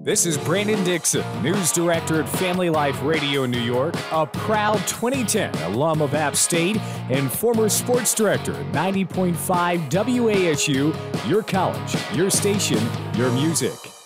This is Brandon Dixon, news director at Family Life Radio New York, a proud 2010 alum of App State and former sports director at 90.5 WASU, your college, your station, your music.